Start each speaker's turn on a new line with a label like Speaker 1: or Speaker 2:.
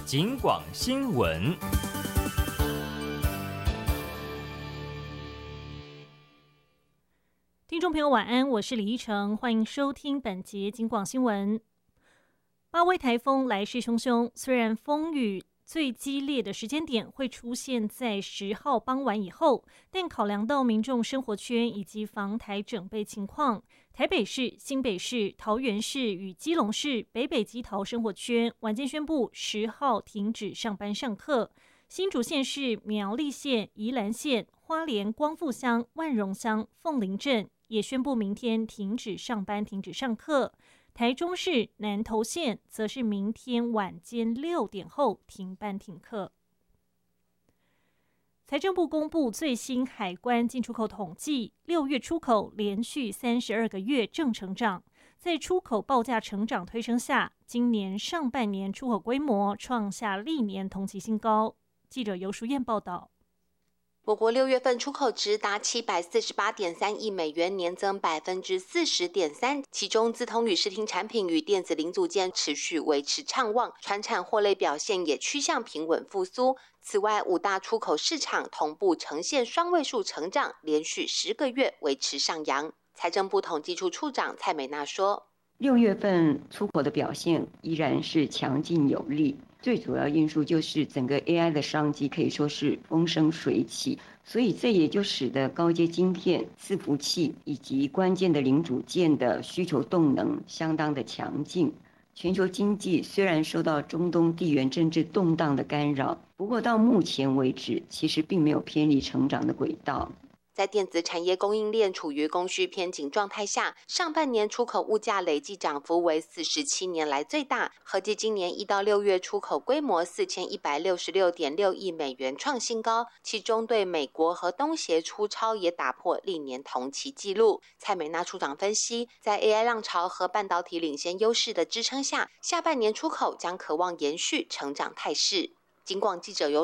Speaker 1: 警广新闻。
Speaker 2: 听众朋友晚安，我是李依晨，欢迎收听本节警广新闻。巴威台风来势汹汹，虽然风雨最激烈的时间点会出现在10号傍晚以后，但考量到民众生活圈以及防台整备情况，台北市、新北市、桃园市与基隆市北基桃生活圈晚间宣布10号停止上班上课。新竹县市、苗栗县、宜兰县、花莲光复乡、万荣乡、凤林镇也宣布明天停止上班、停止上课。台中市南投县则是明天晚间6点后停班停课。财政部公布最新海关进出口统计，6月出口连续32个月正成长，在出口报价成长推升下，今年上半年出口规模创下历年同期新高。记者游淑燕报道。
Speaker 3: 我国6月份出口值达748.3亿美元，年增40.3%，其中资通铝视听产品与电子零组件持续维持畅旺，传产货类表现也趋向平稳复苏。此外，5大出口市场同步呈现双位数成长，连续10个月维持上扬。财政部统计处处长蔡美娜说
Speaker 4: ，6月份出口的表现依然是强劲有力，最主要因素就是整个 AI 的商机可以说是风生水起，所以这也就使得高阶晶片、伺服器以及关键的零组件的需求动能相当的强劲。全球经济虽然受到中东地缘政治动荡的干扰，不过到目前为止，其实并没有偏离成长的轨道。
Speaker 3: 在电子产业供应链处于供需偏紧状态下，上半年出口物价累计涨幅为47年来最大，合计今年1到6月出口规模4166.6亿美元创新高，其中对美国和东协出超也打破历年同期纪录。蔡美娜处长分析，在 AI 浪潮和半导体领先优势的支撑下，下半年出口将可望延续成长态势。警广记者由